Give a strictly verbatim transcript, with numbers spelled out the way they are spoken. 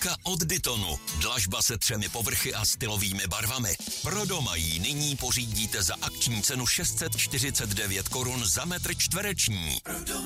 Délka od Dytonu. Dlažba se třemi povrchy a stylovými barvami. Pro doma ji nyní pořídíte za akční cenu šest set čtyřicet devět korun za metr čtvereční.